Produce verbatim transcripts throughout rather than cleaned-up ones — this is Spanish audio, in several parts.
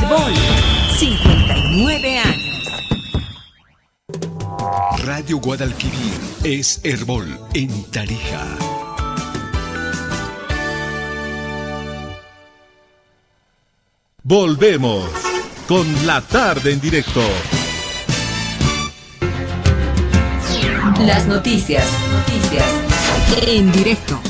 Herbol, cincuenta y nueve años. Radio Guadalquivir es Herbol en Tarija. Volvemos con La Tarde en Directo. Las noticias, noticias en directo.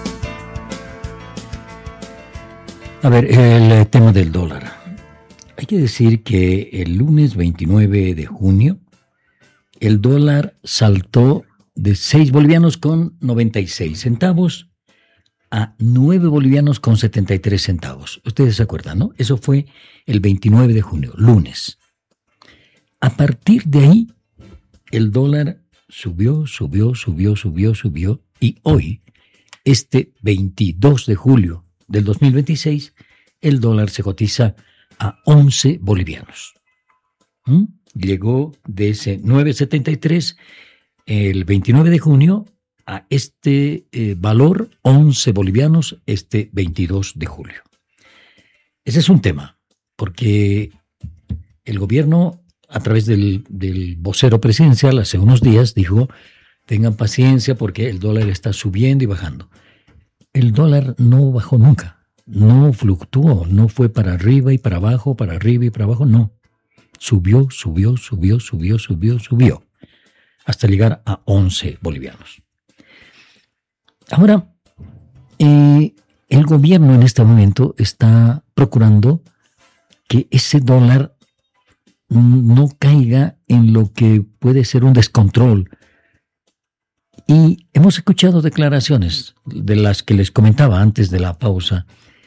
A ver, el tema del dólar. Hay que decir que el lunes veintinueve de junio el dólar saltó de seis bolivianos con noventa y seis centavos a nueve bolivianos con setenta y tres centavos. Ustedes se acuerdan, ¿no? Eso fue el veintinueve de junio, lunes. A partir de ahí, el dólar subió, subió, subió, subió, subió, y hoy, este veintidós de julio del dos mil veintiséis, el dólar se cotiza a once bolivianos. ¿Mm? Llegó de ese nueve setenta y tres el veintinueve de junio a este eh, valor, once bolivianos, este veintidós de julio. Ese es un tema, porque el gobierno, a través del, del vocero presidencial, hace unos días dijo, tengan paciencia porque el dólar está subiendo y bajando. El dólar no bajó nunca, no fluctuó, no fue para arriba y para abajo, para arriba y para abajo, no. Subió, subió, subió, subió, subió, subió, hasta llegar a once bolivianos. Ahora, eh, el gobierno en este momento está procurando que ese dólar no caiga en lo que puede ser un descontrol. Y hemos escuchado declaraciones de las que les comentaba antes de la pausa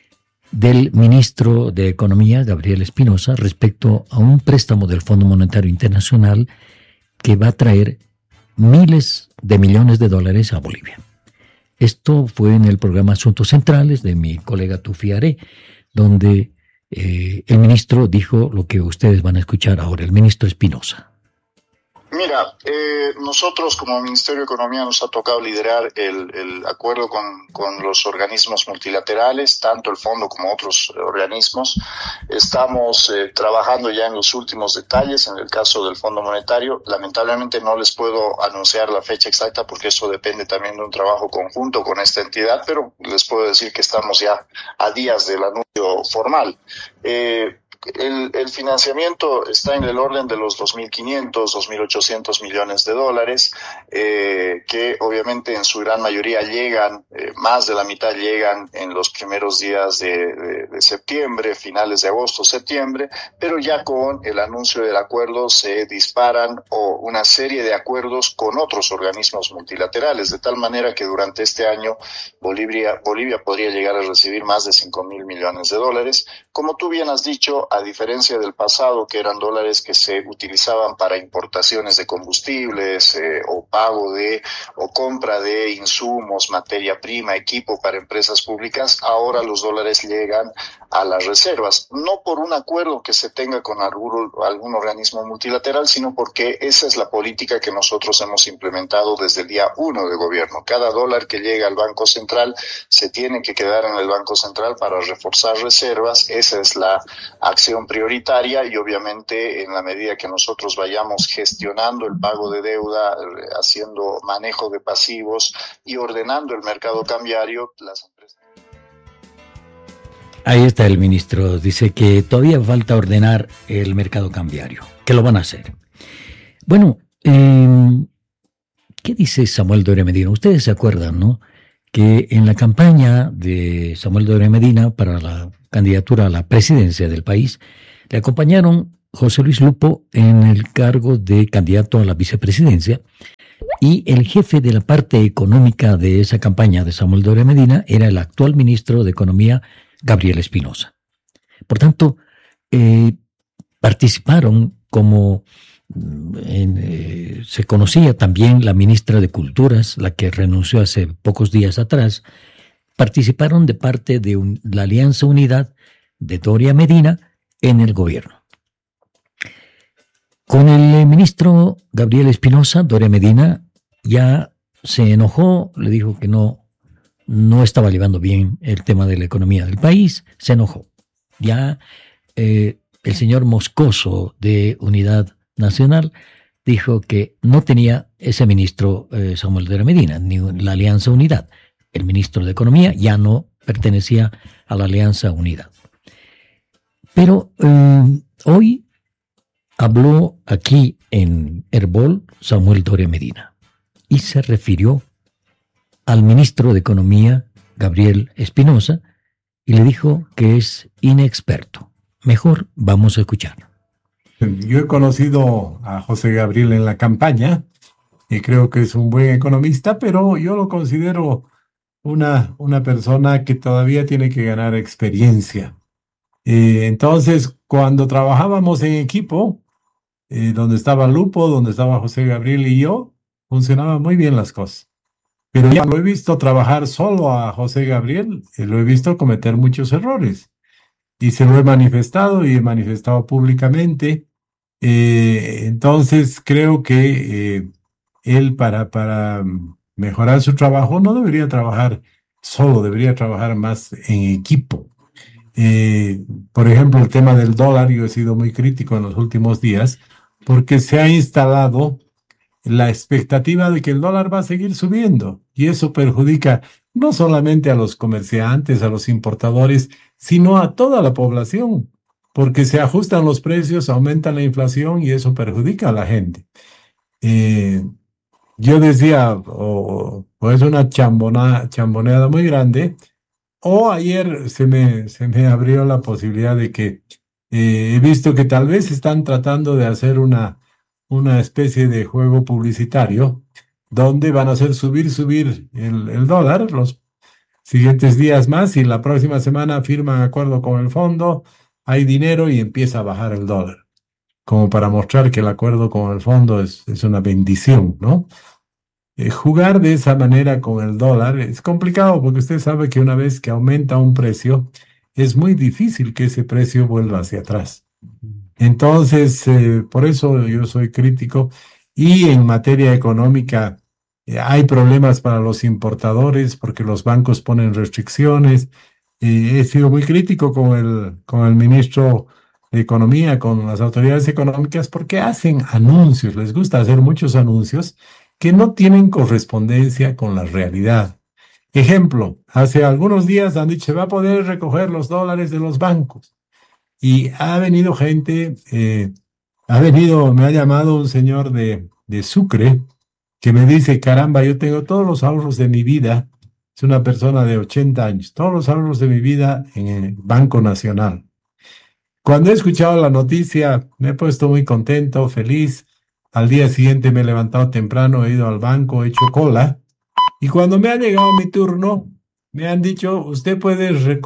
del ministro de Economía, Gabriel Espinosa, respecto a un préstamo del Fondo Monetario Internacional que va a traer miles de millones de dólares a Bolivia. Esto fue en el programa Asuntos Centrales de mi colega Tufi Aré, donde eh, el ministro dijo lo que ustedes van a escuchar ahora, el ministro Espinosa. Mira, eh, nosotros como Ministerio de Economía nos ha tocado liderar el, el acuerdo con, con los organismos multilaterales, tanto el fondo como otros organismos. Estamos eh, trabajando ya en los últimos detalles. En el caso del Fondo Monetario, lamentablemente no les puedo anunciar la fecha exacta porque eso depende también de un trabajo conjunto con esta entidad, pero les puedo decir que estamos ya a días del anuncio formal. Eh, El, el financiamiento está en el orden de los dos mil quinientos, dos mil ochocientos millones de dólares, eh, que obviamente en su gran mayoría llegan, eh, más de la mitad llegan en los primeros días de, de, de septiembre, finales de agosto, septiembre, pero ya con el anuncio del acuerdo se disparan o una serie de acuerdos con otros organismos multilaterales, de tal manera que durante este año Bolivia, Bolivia podría llegar a recibir más de cinco mil millones de dólares. Como tú bien has dicho, a diferencia del pasado, que eran dólares que se utilizaban para importaciones de combustibles eh, o pago de o compra de insumos, materia prima, equipo para empresas públicas, ahora los dólares llegan a las reservas, no por un acuerdo que se tenga con algún, algún organismo multilateral, sino porque esa es la política que nosotros hemos implementado desde el día uno de gobierno. Cada dólar que llega al Banco Central se tiene que quedar en el Banco Central para reforzar reservas. Esa es la acción prioritaria y obviamente en la medida que nosotros vayamos gestionando el pago de deuda, haciendo manejo de pasivos y ordenando el mercado cambiario, las empresas... Ahí está el ministro, dice que todavía falta ordenar el mercado cambiario, que lo van a hacer. Bueno, eh, ¿qué dice Samuel Doria Medina? Ustedes se acuerdan, ¿no?, que en la campaña de Samuel Doria Medina para la candidatura a la presidencia del país, le acompañaron José Luis Lupo en el cargo de candidato a la vicepresidencia, y el jefe de la parte económica de esa campaña de Samuel Doria Medina era el actual ministro de Economía, Gabriel Espinosa. Por tanto, eh, participaron como en, eh, se conocía también la ministra de Culturas, la que renunció hace pocos días atrás, participaron de parte de un, la Alianza Unidad de Doria Medina en el gobierno. Con el ministro Gabriel Espinosa, Doria Medina ya se enojó, le dijo que no, no estaba llevando bien el tema de la economía del país, se enojó. Ya eh, el señor Moscoso de Unidad Nacional dijo que no tenía ese ministro eh, Samuel Dora Medina, ni la Alianza Unidad. El ministro de Economía ya no pertenecía a la Alianza Unidad. Pero eh, hoy habló aquí en Herbol Samuel Dora Medina y se refirió al ministro de Economía, Gabriel Espinosa, y le dijo que es inexperto. Mejor vamos a escuchar. Yo he conocido a José Gabriel en la campaña y creo que es un buen economista, pero yo lo considero una, una persona que todavía tiene que ganar experiencia. Eh, entonces, cuando trabajábamos en equipo, eh, donde estaba Lupo, donde estaba José Gabriel y yo, funcionaban muy bien las cosas. Pero ya lo he visto trabajar solo a José Gabriel, eh, lo he visto cometer muchos errores. Y se lo he manifestado y he manifestado públicamente. Eh, entonces, creo que eh, él para, para mejorar su trabajo no debería trabajar solo, debería trabajar más en equipo. Eh, por ejemplo, el tema del dólar, yo he sido muy crítico en los últimos días porque se ha instalado la expectativa de que el dólar va a seguir subiendo y eso perjudica no solamente a los comerciantes, a los importadores, sino a toda la población, porque se ajustan los precios, aumenta la inflación y eso perjudica a la gente. Eh, yo decía, o, o es una chambona, chamboneada muy grande, o ayer se me, se me abrió la posibilidad de que eh, he visto que tal vez están tratando de hacer una, una especie de juego publicitario donde van a hacer subir, subir el, el dólar los siguientes días más y la próxima semana firman acuerdo con el fondo, hay dinero y empieza a bajar el dólar, como para mostrar que el acuerdo con el fondo es, es una bendición, ¿no? Eh, jugar de esa manera con el dólar es complicado porque usted sabe que una vez que aumenta un precio, es muy difícil que ese precio vuelva hacia atrás. Entonces, eh, por eso yo soy crítico y en materia económica eh, hay problemas para los importadores porque los bancos ponen restricciones. Eh, he sido muy crítico con el, con el ministro de Economía, con las autoridades económicas porque hacen anuncios, les gusta hacer muchos anuncios que no tienen correspondencia con la realidad. Ejemplo, hace algunos días han dicho, va a poder recoger los dólares de los bancos. Y ha venido gente, eh, ha venido, me ha llamado un señor de, de Sucre, que me dice, caramba, yo tengo todos los ahorros de mi vida, es una persona de ochenta años, todos los ahorros de mi vida en el Banco Nacional. Cuando he escuchado la noticia, me he puesto muy contento, feliz. Al día siguiente me he levantado temprano, he ido al banco, he hecho cola. Y cuando me ha llegado mi turno, me han dicho, usted puede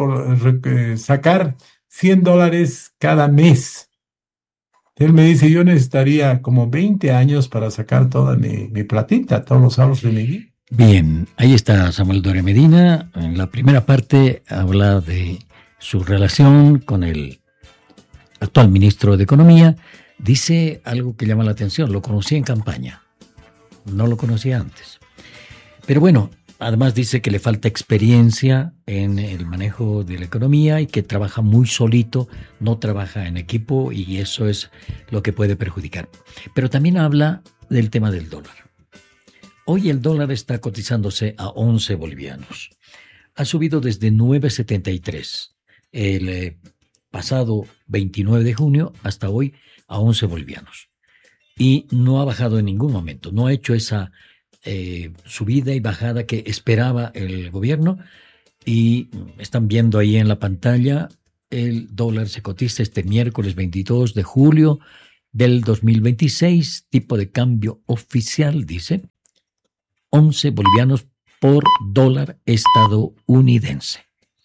sacar cien dólares cada mes. Él me dice, yo necesitaría como veinte años para sacar toda mi, mi platita, todos los ahorros de mi vida. Bien, ahí está Samuel Dora Medina. En la primera parte habla de su relación con el actual ministro de Economía. Dice algo que llama la atención, lo conocí en campaña, no lo conocía antes. Pero bueno, además dice que le falta experiencia en el manejo de la economía y que trabaja muy solito, no trabaja en equipo y eso es lo que puede perjudicar. Pero también habla del tema del dólar. Hoy el dólar está cotizándose a once bolivianos. Ha subido desde nueve setenta y tres el eh, pasado veintinueve de junio hasta hoy a once bolivianos. Y no ha bajado en ningún momento, no ha hecho esa eh, subida y bajada que esperaba el gobierno. Y están viendo ahí en la pantalla, el dólar se cotiza este miércoles veintidós de julio del dos mil veintiséis, tipo de cambio oficial, dice, once bolivianos por dólar estadounidense.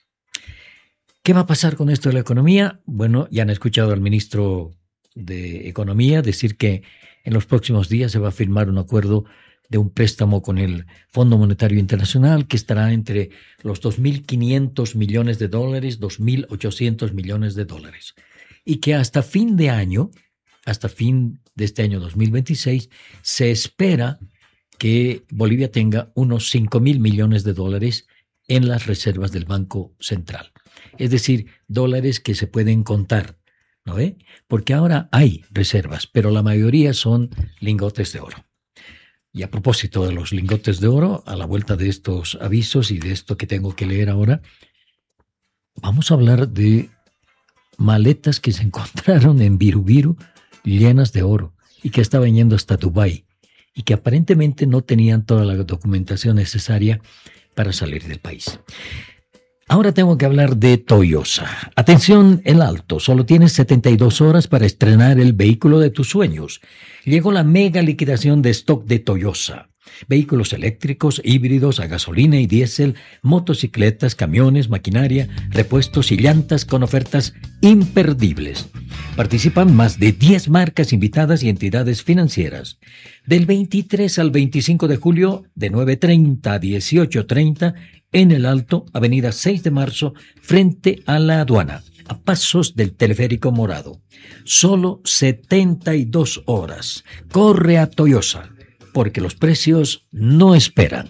¿Qué va a pasar con esto de la economía? Bueno, ya han escuchado al ministro de Economía decir que en los próximos días se va a firmar un acuerdo de un préstamo con el Fondo Monetario Internacional que estará entre los dos mil quinientos millones de dólares, dos mil ochocientos millones de dólares. Y que hasta fin de año, hasta fin de este año dos mil veintiséis, se espera que Bolivia tenga unos cinco mil millones de dólares en las reservas del Banco Central. Es decir, dólares que se pueden contar, ¿no ve? Porque ahora hay reservas, pero la mayoría son lingotes de oro. Y a propósito de los lingotes de oro, a la vuelta de estos avisos y de esto que tengo que leer ahora, vamos a hablar de maletas que se encontraron en Birubiru llenas de oro y que estaban yendo hasta Dubái y que aparentemente no tenían toda la documentación necesaria para salir del país. Ahora tengo que hablar de Toyosa. Atención, El Alto, solo tienes setenta y dos horas para estrenar el vehículo de tus sueños. Llegó la mega liquidación de stock de Toyosa. Vehículos eléctricos, híbridos, a gasolina y diésel, motocicletas, camiones, maquinaria, repuestos y llantas con ofertas imperdibles. Participan más de diez marcas invitadas y entidades financieras. Del veintitrés al veinticinco de julio, de nueve treinta a dieciocho treinta, en El Alto, avenida seis de marzo, frente a la aduana, a pasos del teleférico morado. Solo setenta y dos horas. Corre a Toyosa, porque los precios no esperan.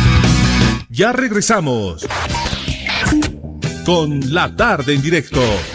Ya regresamos con La Tarde en Directo.